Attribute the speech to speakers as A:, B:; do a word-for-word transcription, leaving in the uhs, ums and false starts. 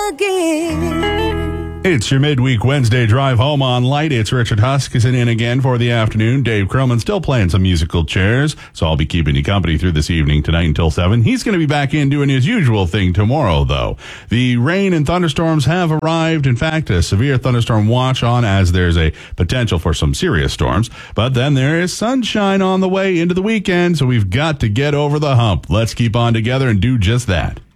A: again.
B: It's your midweek Wednesday drive home on Light. It's Richard Huskisson in again for the afternoon. Dave Krillman still playing some musical chairs, so I'll be keeping you company through this evening tonight until seven. He's going to be back in doing his usual thing tomorrow, though. The rain and thunderstorms have arrived. In fact, a severe thunderstorm watch on as there's a potential for some serious storms. But then there is sunshine on the way into the weekend, so we've got to get over the hump. Let's keep on together and do just that.